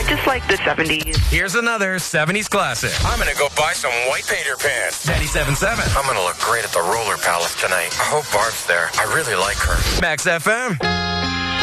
just like the 70s. Here's another 70s classic. I'm going to go buy some white painter pants. 97.7. I'm going to look great at the Roller Palace tonight. I hope Barb's there. I really like her. Max FM.